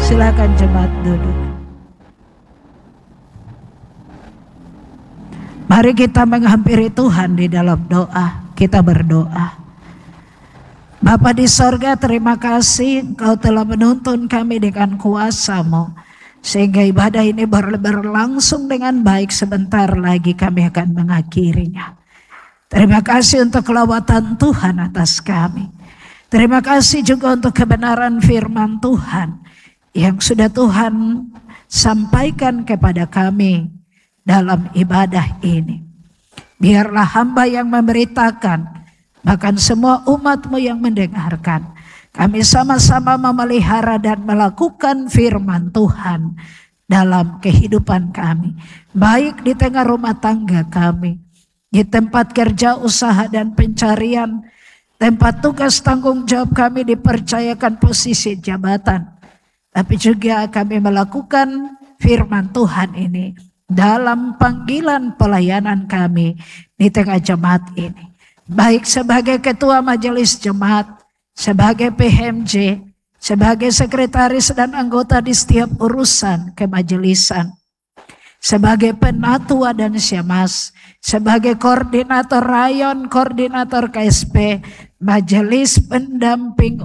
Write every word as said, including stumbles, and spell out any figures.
Silakan jemaat duduk. Mari kita menghampiri Tuhan di dalam doa. Kita berdoa. Bapa di sorga, terima kasih Engkau telah menuntun kami dengan kuasa-Mu, sehingga ibadah ini berlangsung dengan baik. Sebentar lagi kami akan mengakhirinya. Terima kasih untuk kelawatan Tuhan atas kami. Terima kasih juga untuk kebenaran firman Tuhan yang sudah Tuhan sampaikan kepada kami dalam ibadah ini. Biarlah hamba yang memberitakan, bahkan semua umat-Mu yang mendengarkan, kami sama-sama memelihara dan melakukan firman Tuhan dalam kehidupan kami. Baik di tengah rumah tangga kami, di tempat kerja, usaha dan pencarian, tempat tugas tanggung jawab kami dipercayakan posisi jabatan. Tapi juga kami melakukan firman Tuhan ini dalam panggilan pelayanan kami di tengah jemaat ini. Baik sebagai ketua majelis jemaat, sebagai P M J, sebagai sekretaris dan anggota di setiap urusan kemajelisan, sebagai penatua dan syammas, sebagai koordinator rayon, koordinator K S P, majelis pendamping